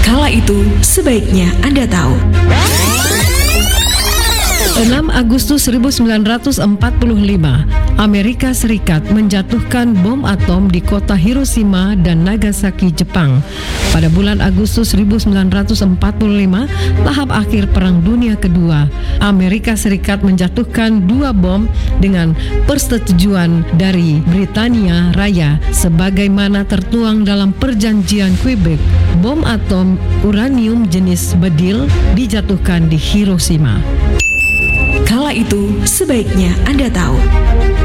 Kala itu sebaiknya Anda tahu. 6 Agustus 1945, Amerika Serikat menjatuhkan bom atom di kota Hiroshima dan Nagasaki, Jepang. Pada bulan Agustus 1945, tahap akhir Perang Dunia Kedua, Amerika Serikat menjatuhkan 2 bom dengan persetujuan dari Britania Raya sebagaimana tertuang dalam Perjanjian Quebec. Bom atom uranium jenis bedil dijatuhkan di Hiroshima. Kala itu sebaiknya Anda tahu.